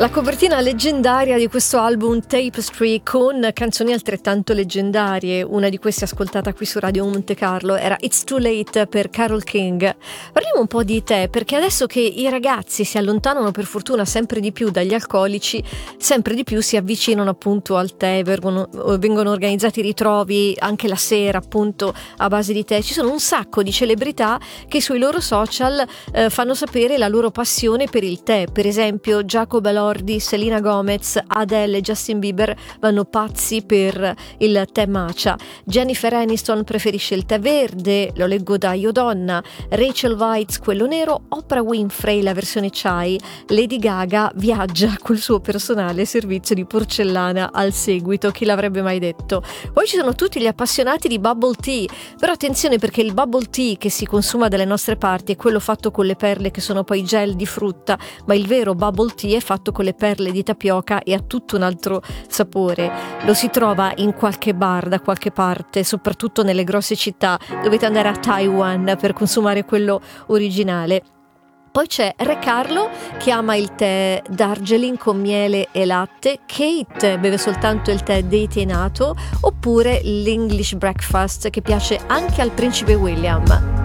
La copertina leggendaria di questo album Tapestry, con canzoni altrettanto leggendarie. Una di queste ascoltata qui su Radio Monte Carlo era It's Too Late per Carole King. Parliamo un po' di tè, perché adesso che i ragazzi si allontanano per fortuna sempre di più dagli alcolici, sempre di più si avvicinano appunto al tè, vengono organizzati ritrovi anche la sera appunto a base di tè. Ci sono un sacco di celebrità che sui loro social fanno sapere la loro passione per il tè. Per esempio Jacob Elordi, Selena Gomez, Adele e Justin Bieber vanno pazzi per il tè matcha. Jennifer Aniston preferisce il tè verde, lo leggo da Io Donna. Rachel Weisz quello nero, Oprah Winfrey la versione chai. Lady Gaga viaggia col suo personale servizio di porcellana al seguito, chi l'avrebbe mai detto. Poi ci sono tutti gli appassionati di bubble tea, però attenzione, perché il bubble tea che si consuma dalle nostre parti è quello fatto con le perle che sono poi gel di frutta, ma il vero bubble tea è fatto con le perle di tapioca e ha tutto un altro sapore. Lo si trova in qualche bar da qualche parte, soprattutto nelle grosse città. Dovete andare a Taiwan per consumare quello originale. Poi c'è Re Carlo che ama il tè Darjeeling con miele e latte, Kate beve soltanto il tè detenato, oppure l'English breakfast che piace anche al principe William.